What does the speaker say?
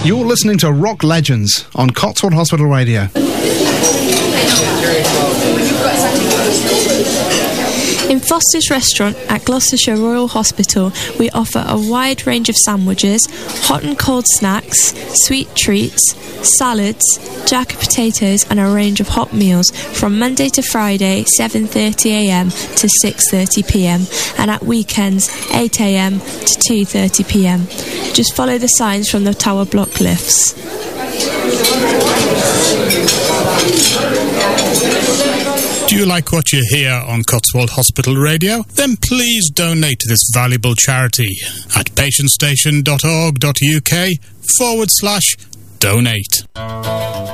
You're listening to Rock Legends on Cotswold Hospital Radio. In Foster's Restaurant at Gloucestershire Royal Hospital, we offer a wide range of sandwiches, hot and cold snacks, sweet treats, salads, jacket potatoes and a range of hot meals from Monday to Friday 7:30am to 6:30pm and at weekends 8am to 2:30pm. Just follow the signs from the tower block lifts. Do you like what you hear on Cotswold Hospital Radio? Then please donate to this valuable charity at patientstation.org.uk/donate.